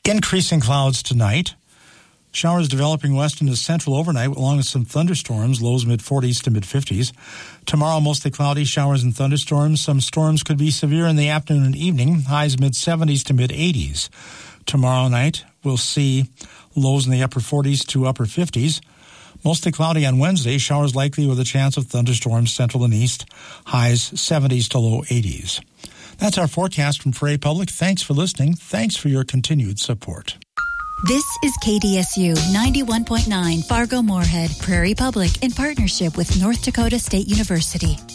Increasing clouds tonight. Showers developing west into central overnight, along with some thunderstorms, lows mid-40s to mid-50s. Tomorrow, mostly cloudy, showers and thunderstorms. Some storms could be severe in the afternoon and evening, highs mid-70s to mid-80s. Tomorrow night, we'll see lows in the upper 40s to upper 50s. Mostly cloudy on Wednesday, showers likely with a chance of thunderstorms central and east, highs 70s to low 80s. That's our forecast from Prairie Public. Thanks for listening. Thanks for your continued support. This is KDSU 91.9 Fargo-Moorhead, Prairie Public, in partnership with North Dakota State University.